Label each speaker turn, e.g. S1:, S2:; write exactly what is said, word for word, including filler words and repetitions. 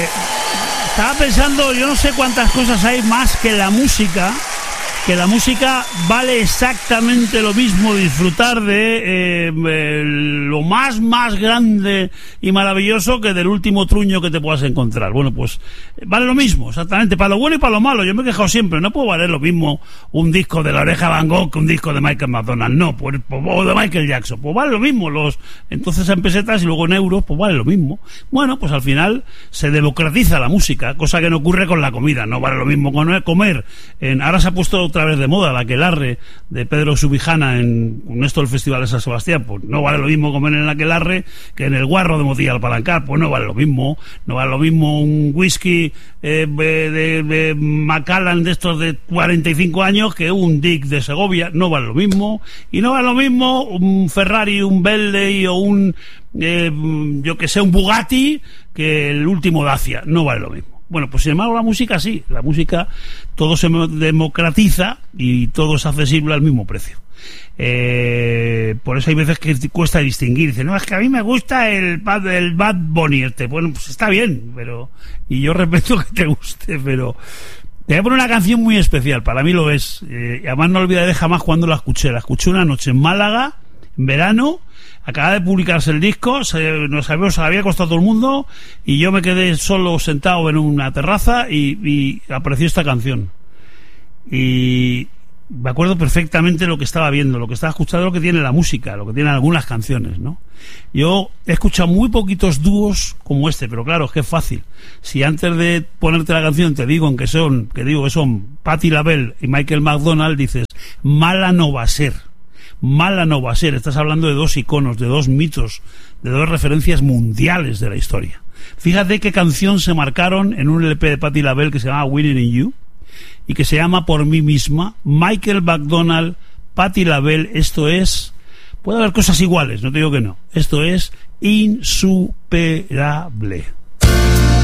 S1: estaba pensando, yo no sé cuántas cosas hay más que la música, que la música vale exactamente lo mismo disfrutar de eh, eh, lo más, más grande y maravilloso que del último truño que te puedas encontrar. Bueno, pues vale lo mismo, exactamente, para lo bueno y para lo malo. Yo me he quejado siempre, no puedo valer lo mismo un disco de La Oreja Van Gogh que un disco de Michael McDonald, no, pues, o de Michael Jackson, pues vale lo mismo, los entonces en pesetas y luego en euros, pues vale lo mismo. Bueno, pues al final se democratiza la música, cosa que no ocurre con la comida, no vale lo mismo comer, en, ahora se ha puesto otra vez de moda la aquelarre de Pedro Subijana en con esto del Festival de San Sebastián, pues no vale lo mismo comer en el aquelarre que en el Guarro de Motilla al Palancar, pues no vale lo mismo, no vale lo mismo un whisky eh, de, de, de Macallan de estos de cuarenta y cinco años que un Dick de Segovia, no vale lo mismo, y no vale lo mismo un Ferrari, un Bentley o un eh, yo que sé, un Bugatti que el último Dacia, no vale lo mismo. Bueno, pues sin embargo la música sí, la música todo se democratiza y todo es accesible al mismo precio. Eh, por eso hay veces que cuesta distinguir, dice, no, es que a mí me gusta el Bad, el Bad Bunny este, bueno, pues está bien, pero y yo respeto que te guste, pero te voy a poner una canción muy especial, para mí lo es, eh, y además no olvidaré jamás cuando la escuché, la escuché una noche en Málaga, en verano. Acaba de publicarse el disco, se, nos había, se había costado todo el mundo y yo me quedé solo sentado en una terraza y, y apareció esta canción. Y me acuerdo perfectamente lo que estaba viendo, lo que estaba escuchando, lo que tiene la música, lo que tienen algunas canciones, ¿no? Yo he escuchado muy poquitos dúos como este, pero claro, es que es fácil. Si antes de ponerte la canción te digo en que son, que digo que son Patti LaBelle y Michael McDonald, dices, mala no va a ser. Mala no va a ser, estás hablando de dos iconos, de dos mitos, de dos referencias mundiales de la historia. Fíjate qué canción se marcaron en un L P de Patti LaBelle que se llama Winning in You y que se llama Por mí misma, Michael McDonald, Patti LaBelle. Esto es, puede haber cosas iguales, no te digo que no, esto es insuperable.